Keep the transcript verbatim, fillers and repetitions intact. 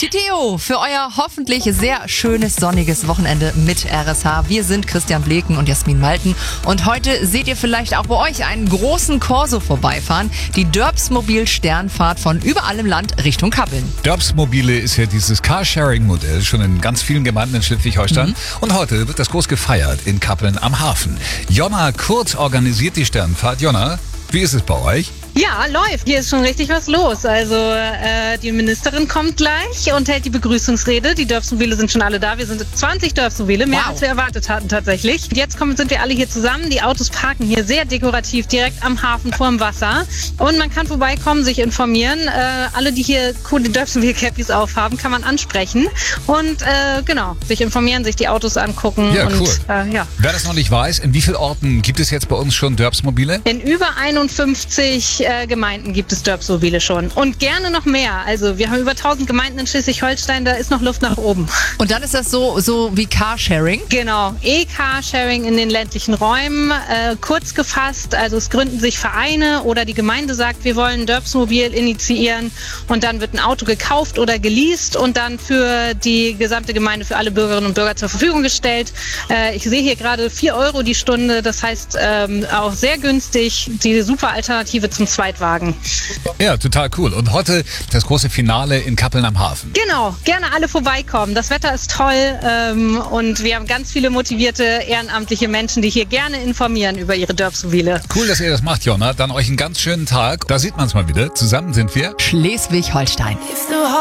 Titeo für euer hoffentlich sehr schönes sonniges Wochenende mit R S H. Wir sind Christian Bleken und Jasmin Malten und heute seht ihr vielleicht auch bei euch einen großen Corso vorbeifahren. Die Dörpsmobil Sternfahrt von überall im Land Richtung Kappeln. Dörpsmobile ist ja dieses Carsharing-Modell schon in ganz vielen Gemeinden in Schleswig-Holstein. Mhm. Und heute wird das groß gefeiert in Kappeln am Hafen. Jonna Kurz organisiert die Sternfahrt. Jonna, wie ist es bei euch? Ja, läuft. Hier ist schon richtig was los. Also äh, die Ministerin kommt gleich und hält die Begrüßungsrede. Die Dörpsmobile sind schon alle da. Wir sind zwanzig Dörpsmobile, mehr wow. als wir erwartet hatten tatsächlich. Jetzt kommen, sind wir alle hier zusammen. Die Autos parken hier sehr dekorativ direkt am Hafen vorm Wasser. Und man kann vorbeikommen, sich informieren. Äh, alle, die hier coole Dörpsmobile-Cappies aufhaben, kann man ansprechen. Und äh, genau, sich informieren, sich die Autos angucken. Ja, und, cool. Äh, ja. Wer das noch nicht weiß, in wie vielen Orten gibt es jetzt bei uns schon Dörpsmobile? In über einundfünfzig Äh, Gemeinden gibt es Dörpsmobile schon. Und gerne noch mehr. Also wir haben über tausend Gemeinden in Schleswig-Holstein, da ist noch Luft nach oben. Und dann ist das so, so wie Carsharing? Genau, E-Carsharing in den ländlichen Räumen. Äh, kurz gefasst, also es gründen sich Vereine oder die Gemeinde sagt, wir wollen ein Dörpsmobil initiieren und dann wird ein Auto gekauft oder geleast und dann für die gesamte Gemeinde, für alle Bürgerinnen und Bürger zur Verfügung gestellt. Äh, ich sehe hier gerade vier Euro die Stunde, das heißt ähm, auch sehr günstig, die super Alternative zum Zweitwagen. Ja, total cool. Und heute das große Finale in Kappeln am Hafen. Genau, gerne alle vorbeikommen. Das Wetter ist toll ähm, und wir haben ganz viele motivierte ehrenamtliche Menschen, die hier gerne informieren über ihre Dörpsmobile. Cool, dass ihr das macht, Jonna. Dann euch einen ganz schönen Tag. Da sieht man es mal wieder. Zusammen sind wir Schleswig-Holstein.